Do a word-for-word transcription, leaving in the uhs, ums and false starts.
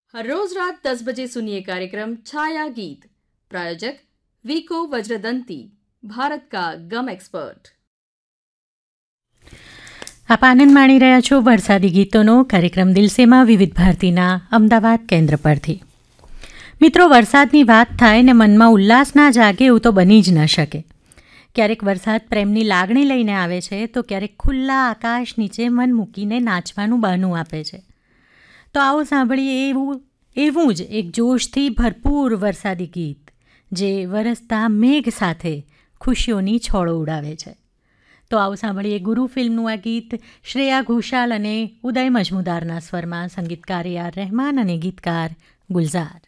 हर रोज रात दस बजे सुनिए कार्यक्रम छाया गीत। प्रायोजक वीको वज्रदंती, भारत का गम एक्सपर्ट। આપ આનંદ માણી રહ્યા છો વરસાદી ગીતોનો કાર્યક્રમ દિલસેમાં વિવિધ ભારતીના અમદાવાદ કેન્દ્ર પરથી. મિત્રો, વરસાદની વાત થાય ને મનમાં ઉલ્લાસ ના જાગે એવું તો બની જ ન શકે. ક્યારેક વરસાદ પ્રેમની લાગણી લઈને આવે છે, તો ક્યારેક ખુલ્લા આકાશ નીચે મન મૂકીને નાચવાનું બહાનું આપે છે. તો આવો સાંભળીએ એવું એવું જ એક જોશથી ભરપૂર વરસાદી ગીત, જે વરસતા મેઘ સાથે ખુશીઓની છોડો ઉડાવે છે. તો આવો સાંભળીએ ગુરુ ફિલ્મનું આ ગીત શ્રેયા ઘોષાલ અને ઉદય મજમુદારના સ્વરમાં, સંગીતકાર એ આર રહેમાન અને ગીતકાર ગુલઝાર.